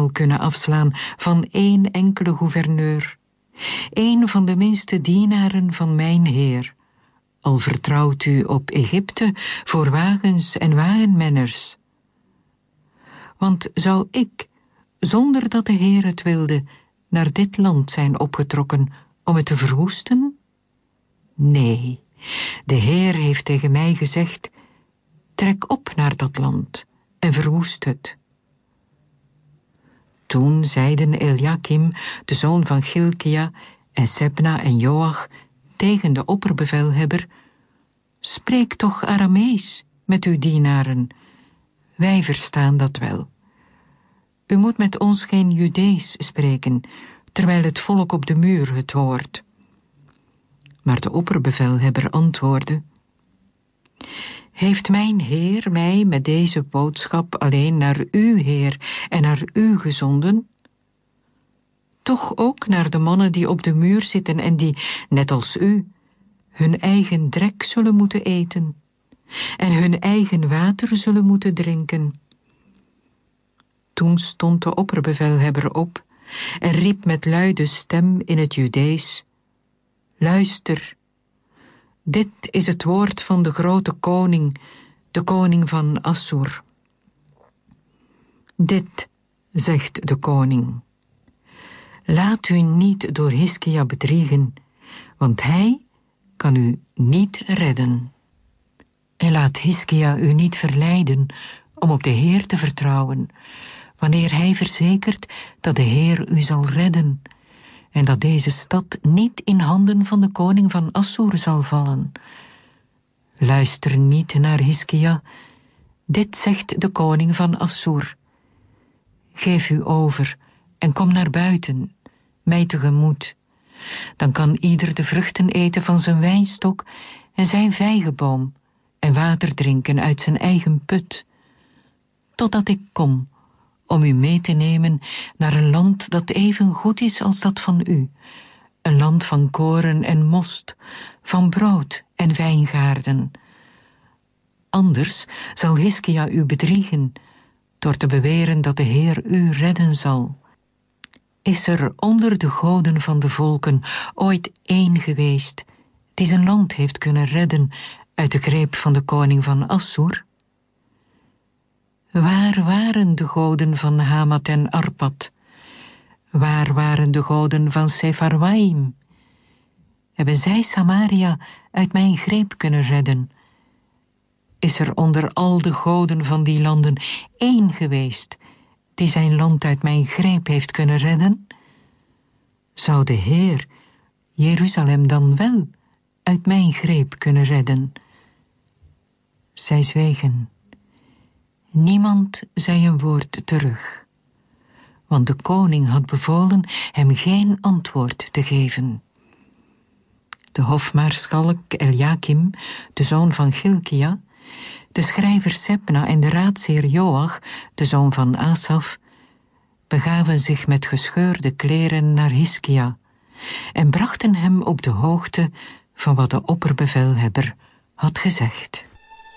zal kunnen afslaan van één enkele gouverneur, één van de minste dienaren van mijn Heer, al vertrouwt u op Egypte voor wagens en wagenmenners. Want zou ik, zonder dat de Heer het wilde, naar dit land zijn opgetrokken om het te verwoesten? Nee, de Heer heeft tegen mij gezegd, trek op naar dat land en verwoest het. Toen zeiden Eliakim, de zoon van Gilkia, en Sebna en Joach tegen de opperbevelhebber, spreek toch Aramees met uw dienaren, wij verstaan dat wel. U moet met ons geen Judees spreken, terwijl het volk op de muur het hoort. Maar de opperbevelhebber antwoordde, heeft mijn Heer mij met deze boodschap alleen naar uw Heer en naar u gezonden? Toch ook naar de mannen die op de muur zitten en die, net als u, hun eigen drek zullen moeten eten en hun eigen water zullen moeten drinken. Toen stond de opperbevelhebber op en riep met luide stem in het Judees, luister, dit is het woord van de grote koning, de koning van Assur. Dit zegt de koning, laat u niet door Hiskia bedriegen, want hij kan u niet redden. En laat Hiskia u niet verleiden om op de Heer te vertrouwen, wanneer hij verzekert dat de Heer u zal redden en dat deze stad niet in handen van de koning van Assur zal vallen. Luister niet naar Hiskia, dit zegt de koning van Assur. Geef u over en kom naar buiten, mij tegemoet. Dan kan ieder de vruchten eten van zijn wijnstok en zijn vijgenboom en water drinken uit zijn eigen put, totdat ik kom om u mee te nemen naar een land dat even goed is als dat van u, een land van koren en most, van brood en wijngaarden. Anders zal Hiskia u bedriegen, door te beweren dat de Heer u redden zal. Is er onder de goden van de volken ooit één geweest, die zijn land heeft kunnen redden uit de greep van de koning van Assur? Waar waren de goden van Hamat en Arpad? Waar waren de goden van Sepharwaim? Hebben zij Samaria uit mijn greep kunnen redden? Is er onder al de goden van die landen één geweest, die zijn land uit mijn greep heeft kunnen redden? Zou de Heer Jeruzalem dan wel uit mijn greep kunnen redden? Zij zwegen. Niemand zei een woord terug, want de koning had bevolen hem geen antwoord te geven. De hofmaarschalk Eliakim, de zoon van Gilkia, de schrijver Sebna en de raadsheer Joach, de zoon van Asaf, begaven zich met gescheurde kleren naar Hiskia en brachten hem op de hoogte van wat de opperbevelhebber had gezegd.